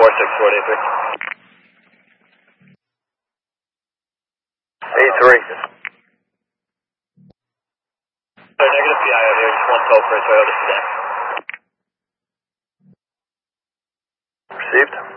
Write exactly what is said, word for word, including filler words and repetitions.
four six four eight three. eight three. So negative P I out here, just one toll for a Toyota sedan. Received.